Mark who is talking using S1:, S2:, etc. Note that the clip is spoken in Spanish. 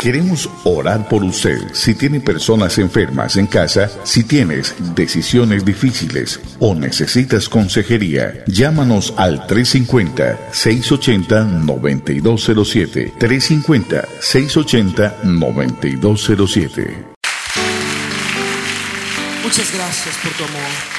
S1: Queremos orar por usted. Si tiene personas enfermas en casa, si tienes decisiones difíciles o necesitas consejería, llámanos al 350-680-9207. 350-680-9207.
S2: Muchas gracias por tu amor.